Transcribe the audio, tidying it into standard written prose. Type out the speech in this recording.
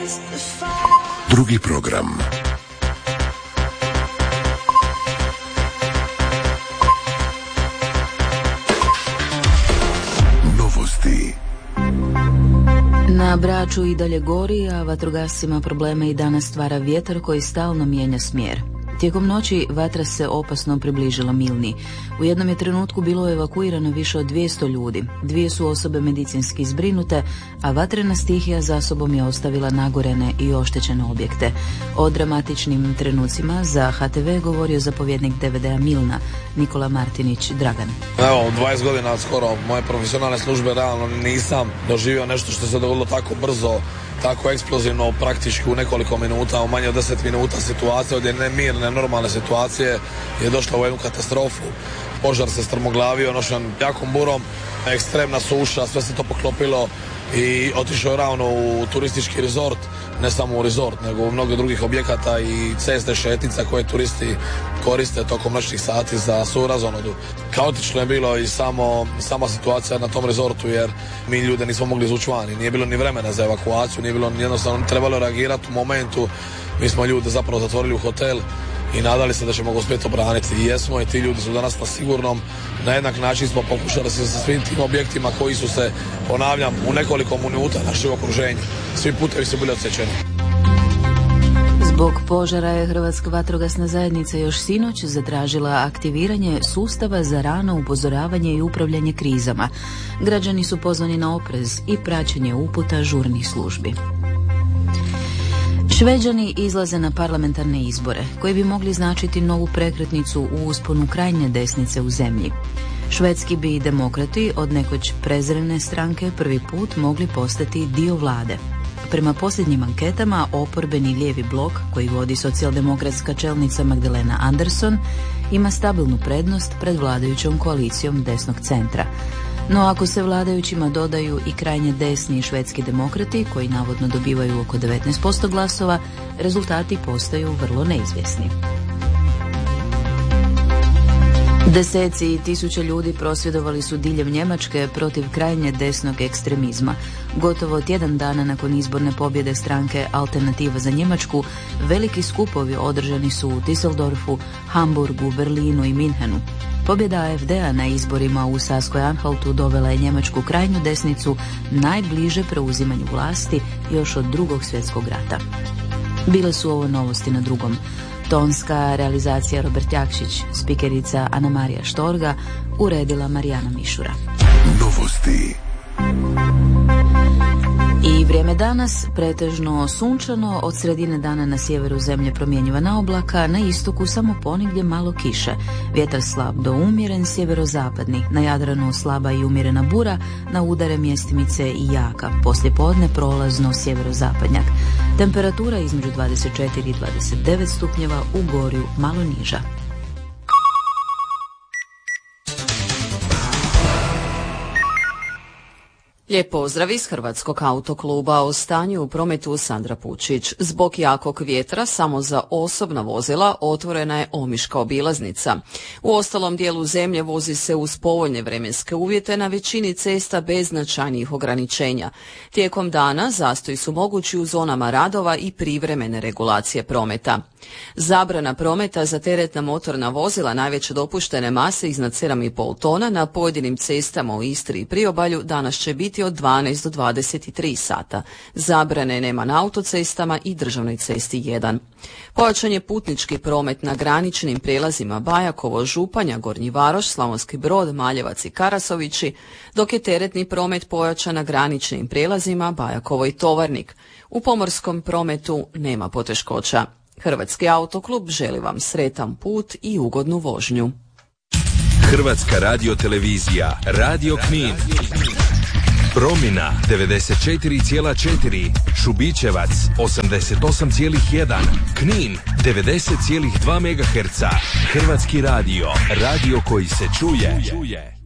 Drugi program. Novosti. Na Braču i dalje gori, a vatrogascima probleme i danas stvara vjetar koji stalno mijenja smjer. Tijekom noći vatra se opasno približila Milni. U jednom je trenutku bilo evakuirano više od 200 ljudi. 2 su osobe medicinski zbrinute, a vatrena stihija za sobom je ostavila nagorene i oštećene objekte. O dramatičnim trenucima za HTV govorio zapovjednik DVD-a Milna, Nikola Martinić Dragan. Evo, 20 godina skoro moje profesionalne službe realno nisam doživio nešto što se dogodilo tako brzo, tako eksplozivno, praktički u nekoliko minuta, u manje od 10 minuta situacija od jedne mirne, normalne situacije je došla u jednu katastrofu. Požar se strmoglavio, nošen jakom burom, ekstremna suša, sve se to poklopilo i otišao je ravno u turistički rezort, ne samo u rezort, nego u mnogo drugih objekata i ceste, šetnica koje turisti koriste tokom noćnih sati za svu razonodu. Kaotično je bilo i sama situacija na tom rezortu, jer mi ljude nismo mogli izvući vani, nije bilo ni vremena za evakuaciju, nije bilo jednostavno, trebalo reagirati u momentu. Mi smo ljude zapravo zatvorili u hotel i nadali se da ćemo ga uspjeti obraniti. I jesmo, i ti ljudi su danas na sigurnom. Na jednak način smo pokušali se sa svim tim objektima koji su se, ponavljam, u nekoliko minuta našli u okruženju. Svi putevi su bili odsječeni. Zbog požara je Hrvatska vatrogasna zajednica još sinoć zatražila aktiviranje sustava za rano upozoravanje i upravljanje krizama. Građani su pozvani na oprez i praćenje uputa žurnih službi. Šveđani izlaze na parlamentarne izbore, koji bi mogli značiti novu prekretnicu u usponu krajnje desnice u zemlji. Švedski bi demokrati od nekoć prezrene stranke prvi put mogli postati dio vlade. Prema posljednjim anketama, oporbeni lijevi blok, koji vodi socijaldemokratska čelnica Magdalena Andersson, ima stabilnu prednost pred vladajućom koalicijom desnog centra. No ako se vladajućima dodaju i krajnje desni švedski demokrati, koji navodno dobivaju oko 19% glasova, rezultati postaju vrlo neizvjesni. Deseci i tisuće ljudi prosvjedovali su diljem Njemačke protiv krajnje desnog ekstremizma. Gotovo tjedan dana nakon izborne pobjede stranke Alternativa za Njemačku, veliki skupovi održani su u Düsseldorfu, Hamburgu, Berlinu i Minhenu. Pobjeda AfD-a na izborima u Saskoj-Anhaltu dovela je njemačku krajnju desnicu najbliže preuzimanju vlasti još od Drugog svjetskog rata. Bile su ovo novosti na drugom. Tonska realizacija Robert Jakšić, spikerica Ana Marija Štorga, uredila Marijana Mišura. Novosti. I vrijeme danas pretežno sunčano, od sredine dana na sjeveru zemlje promjenjivana oblaka, na istoku samo ponegdje malo kiše. Vjetar slab do umjeren sjeverozapadni, na Jadranu slaba i umjerena bura, na udare mjestimice i jaka, poslijepodne prolazno sjeverozapadnjak. Temperatura između 24 i 29 stupnjeva, u Gorju malo niža. Lijep pozdrav iz Hrvatskog autokluba. O stanju u prometu Sandra Pučić. Zbog jakog vjetra samo za osobna vozila otvorena je Omiška obilaznica. U ostalom dijelu zemlje vozi se uz povoljne vremenske uvjete na većini cesta bez značajnijih ograničenja. Tijekom dana zastoji su mogući u zonama radova i privremene regulacije prometa. Zabrana prometa za teretna motorna vozila najveće dopuštene mase iznad 7,5 tona na pojedinim cestama u Istri i Priobalju danas će biti od 12 do 23 sata. Zabrane nema na autocestama i državnoj cesti 1. Pojačan je putnički promet na graničnim prijelazima Bajakovo, Županja, Gornji Varoš, Slavonski Brod, Maljevac i Karasovići, dok je teretni promet pojačan na graničnim prijelazima Bajakovo i Tovarnik. U pomorskom prometu nema poteškoća. Hrvatski autoklub želi vam sretan put i ugodnu vožnju. Hrvatska radiotelevizija, Radio Knin. Promina 94,4, Šubićevac 88,1, Knin 90,2 MHz. Hrvatski radio, radio koji se čuje.